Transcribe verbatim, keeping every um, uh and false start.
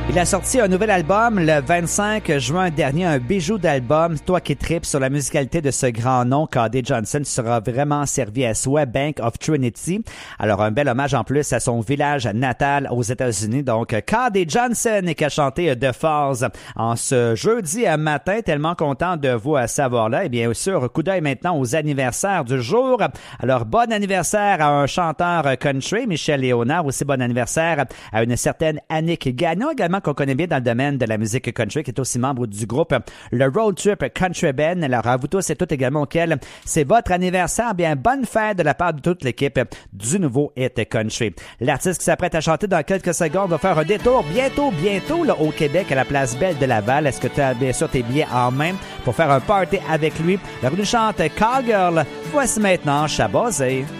Il a sorti un nouvel album le vingt-cinq juin dernier, un bijou d'album. Toi qui tripes sur la musicalité de ce grand nom, K D Johnson sera vraiment servi à soi, Bank of Trinity. Alors un bel hommage en plus à son village natal aux États-Unis. Donc K D Johnson qui a chanté The Falls en ce jeudi matin. Tellement content de vous savoir là. Et bien sûr, coup d'œil maintenant aux anniversaires du jour. Alors bon anniversaire à un chanteur country, Michel Léonard. Aussi bon anniversaire à une certaine Annick Gagnon, également qu'on connaît bien dans le domaine de la musique country, qui est aussi membre du groupe le Road Trip Country Band. Alors à vous tous et toutes également auquel c'est votre anniversaire, bien bonne fête de la part de toute l'équipe du nouveau Hit Country. L'artiste qui s'apprête à chanter dans quelques secondes va faire un détour bientôt, bientôt là, au Québec à la place Belle de Laval. Est-ce que tu as bien sûr tes billets en main pour faire un party avec lui? Alors il nous chante Cowgirl. Voici maintenant Chabazé.